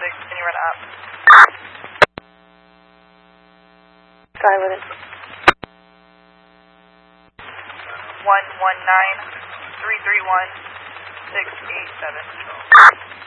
can you run up? Sorry, what is it? 119-331-687.